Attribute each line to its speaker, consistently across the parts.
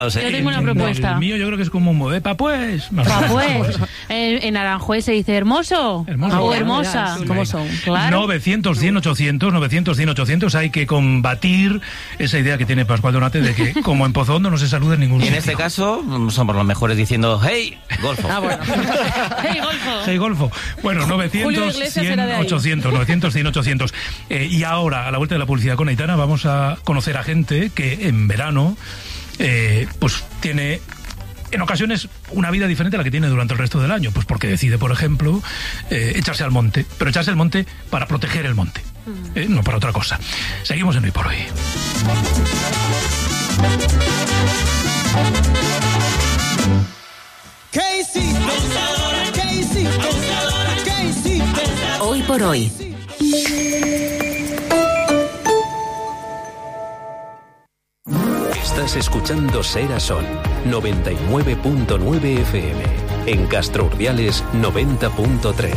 Speaker 1: Yo tengo una propuesta.
Speaker 2: El mío yo creo que es como un modé. Pa' pues.
Speaker 1: En Aranjuez se dice hermoso. O hermosa.
Speaker 2: ¿Cómo son? Claro. 900, 100, 800, 900, 100, 800. Hay que combatir esa idea que tiene Pascual Donate de que como en Pozondo no se saluda en ningún sitio.
Speaker 3: Y en este caso somos los mejores diciendo hey, golfo.
Speaker 1: Bueno. Hey, golfo.
Speaker 2: Hey, golfo. Bueno, 900, 100, 800, 900, 100, 800. Y ahora, a la vuelta de la publicidad con Aitana, vamos a conocer a gente que en verano pues tiene en ocasiones una vida diferente a la que tiene durante el resto del año, pues porque decide, por ejemplo, echarse al monte, pero echarse al monte para proteger el monte, no para otra cosa. Seguimos en Hoy por Hoy.
Speaker 4: Hoy por Hoy.
Speaker 5: Estás escuchando Ser a Sol, 99.9 FM. En Castro Urdiales, 90.3.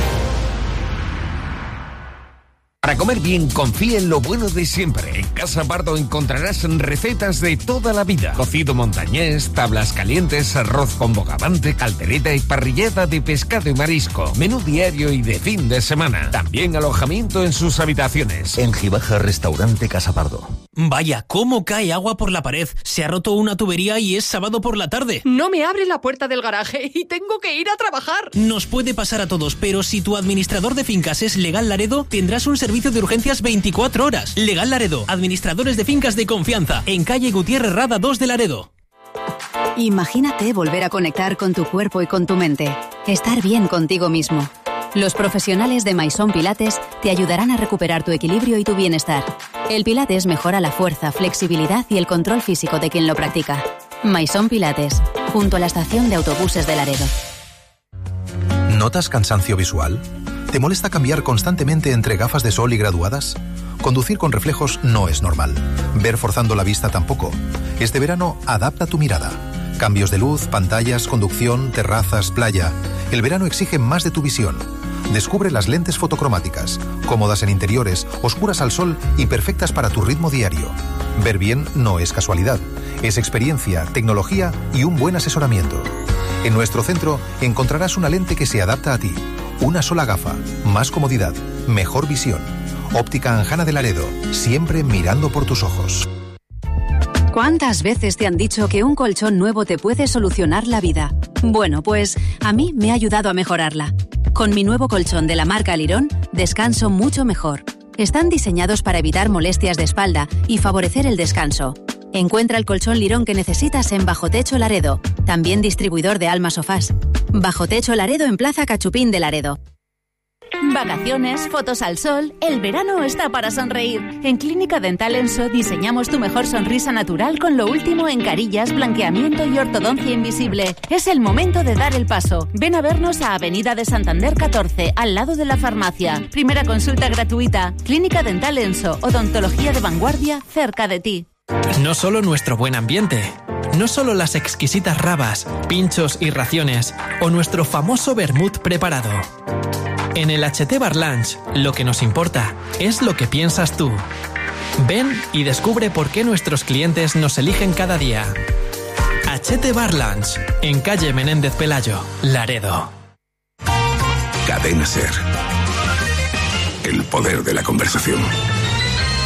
Speaker 6: Para comer bien, confía en lo bueno de siempre. En Casa Pardo encontrarás recetas de toda la vida. Cocido montañés, tablas calientes, arroz con bogavante, caldereta y parrillada de pescado y marisco. Menú diario y de fin de semana. También alojamiento en sus habitaciones.
Speaker 7: En Gibaja, Restaurante Casa Pardo.
Speaker 8: Vaya, ¿cómo cae agua por la pared? Se ha roto una tubería y es sábado por la tarde.
Speaker 9: No me abre la puerta del garaje y tengo que ir a trabajar.
Speaker 8: Nos puede pasar a todos, pero si tu administrador de fincas es Legal Laredo, tendrás un servicio de urgencias 24 horas. Legal Laredo, administradores de fincas de confianza, en calle Gutiérrez Rada 2 de Laredo.
Speaker 4: Imagínate volver a conectar con tu cuerpo y con tu mente. Estar bien contigo mismo. Los profesionales de Maison Pilates te ayudarán a recuperar tu equilibrio y tu bienestar. El Pilates mejora la fuerza, flexibilidad y el control físico de quien lo practica. Maison Pilates, junto a la estación de autobuses de Laredo.
Speaker 10: ¿Notas cansancio visual? ¿Te molesta cambiar constantemente entre gafas de sol y graduadas? Conducir con reflejos no es normal. Ver forzando la vista tampoco. Este verano, adapta tu mirada. Cambios de luz, pantallas, conducción, terrazas, playa. El verano exige más de tu visión. Descubre las lentes fotocromáticas, cómodas en interiores, oscuras al sol y perfectas para tu ritmo diario. Ver bien no es casualidad, es experiencia, tecnología y un buen asesoramiento. En nuestro centro encontrarás una lente que se adapta a ti. Una sola gafa, más comodidad, mejor visión. Óptica Anjana de Laredo, siempre mirando por tus ojos.
Speaker 4: ¿Cuántas veces te han dicho que un colchón nuevo te puede solucionar la vida? Bueno, pues a mí me ha ayudado a mejorarla. Con mi nuevo colchón de la marca Lirón, descanso mucho mejor. Están diseñados para evitar molestias de espalda y favorecer el descanso. Encuentra el colchón Lirón que necesitas en Bajo Techo Laredo, también distribuidor de Alma Sofás. Bajo Techo Laredo en Plaza Cachupín de Laredo.
Speaker 11: Vacaciones, fotos al sol, el verano está para sonreír. En Clínica Dental Enso diseñamos tu mejor sonrisa natural con lo último en carillas, blanqueamiento y ortodoncia invisible. Es el momento de dar el paso. Ven a vernos a Avenida de Santander 14, al lado de la farmacia. Primera consulta gratuita. Clínica Dental Enso, odontología de vanguardia cerca de ti.
Speaker 12: No solo nuestro buen ambiente, no solo las exquisitas rabas, pinchos y raciones, o nuestro famoso vermut preparado. En el HT Bar Lunch, lo que nos importa es lo que piensas tú. Ven y descubre por qué nuestros clientes nos eligen cada día. HT Bar Lunch, en calle Menéndez Pelayo, Laredo.
Speaker 13: Cadena Ser. El poder de la conversación.